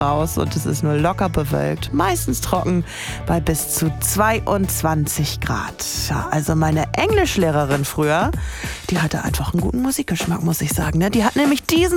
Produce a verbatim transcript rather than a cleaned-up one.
raus und es ist nur locker bewölkt, meistens trocken bei bis zu zweiundzwanzig Grad. Ja, also meine Englischlehrerin früher, die hatte einfach einen guten Musikgeschmack, muss ich sagen. Ne? Die hat nämlich diesen